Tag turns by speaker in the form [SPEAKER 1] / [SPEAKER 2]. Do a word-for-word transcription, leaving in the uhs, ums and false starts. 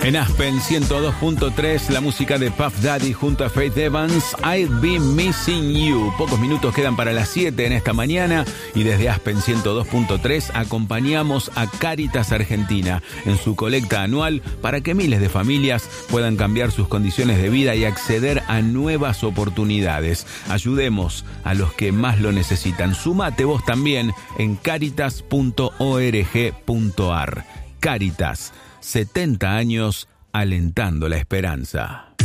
[SPEAKER 1] En Aspen ciento dos punto tres, la música de Puff Daddy junto a Faith Evans, I'll Be Missing You. Pocos minutos quedan para las siete en esta mañana y desde Aspen ciento dos punto tres acompañamos a Cáritas Argentina en su colecta anual para que miles de familias puedan cambiar sus condiciones de vida y acceder a nuevas oportunidades. Ayudemos a los que más lo necesitan. Sumate vos también en caritas punto org punto ar. Cáritas, setenta años alentando la esperanza.